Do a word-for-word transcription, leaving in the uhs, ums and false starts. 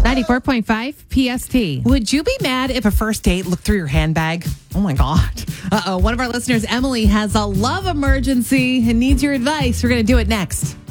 ninety-four point five P S T. Would you be mad if a first date looked through your handbag? Oh my God. Uh-oh. One of our listeners, Emily, has a love emergency and needs your advice. We're going to do it next.